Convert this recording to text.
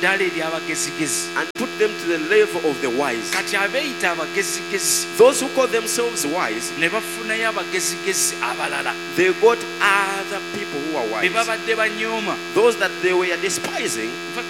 ddala ery'abagezigezi and put them to the level of the wise. kati abeeyita abagezigezi Those who call themselves wise, ne bafunayo abagezigezi abalala they got other people who are be wise. babadde banyooma. Those that they were despising,